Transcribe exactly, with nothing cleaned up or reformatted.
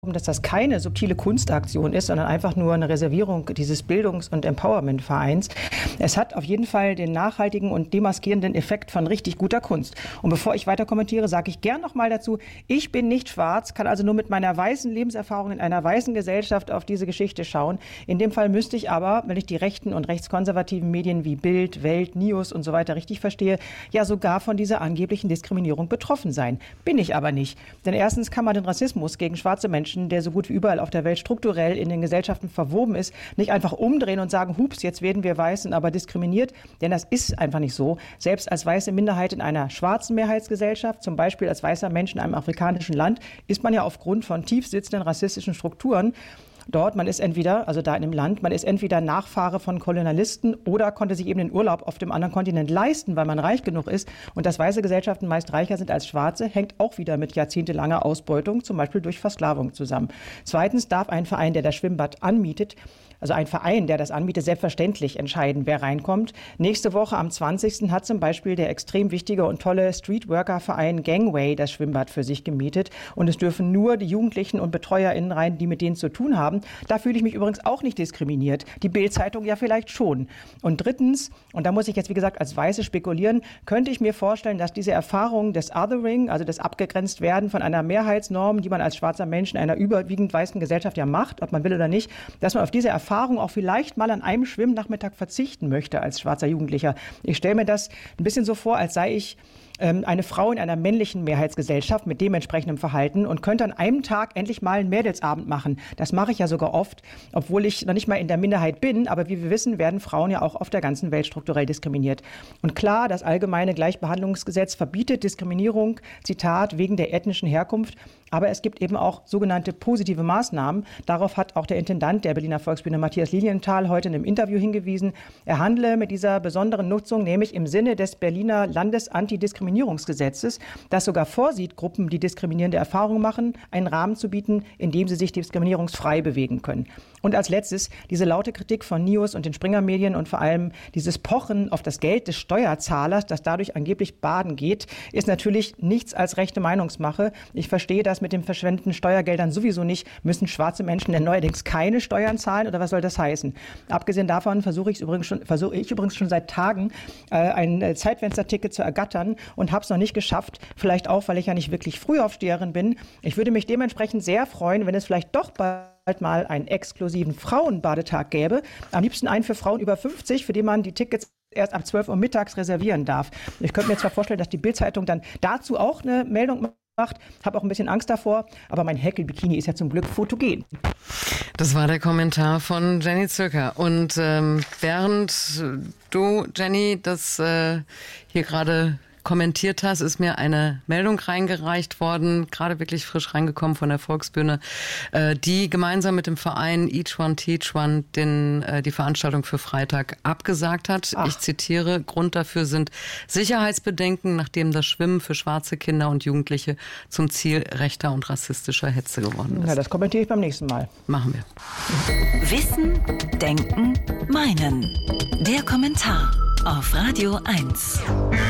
dass das keine subtile Kunstaktion ist, sondern einfach nur eine Reservierung dieses Bildungs- und Empowerment-Vereins. Es hat auf jeden Fall den nachhaltigen und demaskierenden Effekt von richtig guter Kunst. Und bevor ich weiter kommentiere, sage ich gern noch mal dazu, ich bin nicht schwarz, kann also nur mit meiner weißen Lebenserfahrung in einer weißen Gesellschaft auf diese Geschichte schauen. In dem Fall müsste ich aber, wenn ich die rechten und rechtskonservativen Medien wie Bild, Welt, News und so weiter richtig verstehe, ja sogar von dieser angeblichen Diskriminierung betroffen sein. Bin ich aber nicht. Denn erstens kann man den Rassismus gegen schwarze Menschen, der so gut wie überall auf der Welt strukturell in den Gesellschaften verwoben ist, nicht einfach umdrehen und sagen, hups, jetzt werden wir Weißen aber diskriminiert. Denn das ist einfach nicht so. Selbst als weiße Minderheit in einer schwarzen Mehrheitsgesellschaft, zum Beispiel als weißer Mensch in einem afrikanischen Land, ist man ja aufgrund von tief sitzenden rassistischen Strukturen dort, man ist entweder, also da in dem Land, man ist entweder Nachfahre von Kolonialisten oder konnte sich eben den Urlaub auf dem anderen Kontinent leisten, weil man reich genug ist. Und dass weiße Gesellschaften meist reicher sind als schwarze, hängt auch wieder mit jahrzehntelanger Ausbeutung, zum Beispiel durch Versklavung zusammen. Zweitens darf ein Verein, der das Schwimmbad anmietet, also ein Verein, der das anbietet, selbstverständlich entscheiden, wer reinkommt. Nächste Woche am zwanzigsten hat zum Beispiel der extrem wichtige und tolle Streetworker-Verein Gangway das Schwimmbad für sich gemietet. Und es dürfen nur die Jugendlichen und BetreuerInnen rein, die mit denen zu tun haben. Da fühle ich mich übrigens auch nicht diskriminiert. Die Bild-Zeitung ja vielleicht schon. Und drittens, und da muss ich jetzt wie gesagt als Weiße spekulieren, könnte ich mir vorstellen, dass diese Erfahrung des Othering, also des Abgegrenztwerden von einer Mehrheitsnorm, die man als schwarzer Mensch in einer überwiegend weißen Gesellschaft ja macht, ob man will oder nicht, dass man auf diese Erfahrung auch vielleicht mal an einem Schwimmnachmittag verzichten möchte als schwarzer Jugendlicher. Ich stelle mir das ein bisschen so vor, als sei ich eine Frau in einer männlichen Mehrheitsgesellschaft mit dementsprechendem Verhalten und könnte an einem Tag endlich mal einen Mädelsabend machen. Das mache ich ja sogar oft, obwohl ich noch nicht mal in der Minderheit bin. Aber wie wir wissen, werden Frauen ja auch auf der ganzen Welt strukturell diskriminiert. Und klar, das allgemeine Gleichbehandlungsgesetz verbietet Diskriminierung, Zitat, wegen der ethnischen Herkunft. Aber es gibt eben auch sogenannte positive Maßnahmen. Darauf hat auch der Intendant der Berliner Volksbühne, Matthias Lilienthal, heute in einem Interview hingewiesen. Er handle mit dieser besonderen Nutzung nämlich im Sinne des Berliner Landesantidiskriminierungsgesetzes, das sogar vorsieht, Gruppen, die diskriminierende Erfahrungen machen, einen Rahmen zu bieten, in dem sie sich diskriminierungsfrei bewegen können. Und als letztes diese laute Kritik von News und den Springer-Medien und vor allem dieses Pochen auf das Geld des Steuerzahlers, das dadurch angeblich baden geht, ist natürlich nichts als rechte Meinungsmache. Ich verstehe das mit den verschwendeten Steuergeldern sowieso nicht. Müssen schwarze Menschen denn neuerdings keine Steuern zahlen oder was soll das heißen? Abgesehen davon versuche ich übrigens schon, versuche ich übrigens schon seit Tagen äh, ein Zeitfensterticket zu ergattern und habe es noch nicht geschafft. Vielleicht auch, weil ich ja nicht wirklich Frühaufsteherin bin. Ich würde mich dementsprechend sehr freuen, wenn es vielleicht doch bald mal einen exklusiven Frauenbadetag gäbe. Am liebsten einen für Frauen über fünfzig, für den man die Tickets erst ab zwölf Uhr mittags reservieren darf. Ich könnte mir zwar vorstellen, dass die Bild-Zeitung dann dazu auch eine Meldung macht, habe auch ein bisschen Angst davor, aber mein Häkel-Bikini ist ja zum Glück fotogen. Das war der Kommentar von Jenny Zirker. Und ähm, während du, Jenny, das äh, hier gerade kommentiert hast, ist mir eine Meldung reingereicht worden, gerade wirklich frisch reingekommen von der Volksbühne, äh, die gemeinsam mit dem Verein Each One Teach One den, äh, die Veranstaltung für Freitag abgesagt hat. Ach. Ich zitiere, Grund dafür sind Sicherheitsbedenken, nachdem das Schwimmen für schwarze Kinder und Jugendliche zum Ziel rechter und rassistischer Hetze geworden ist. Na, das kommentiere ich beim nächsten Mal. Machen wir. Wissen, Denken, Meinen. Der Kommentar auf Radio eins.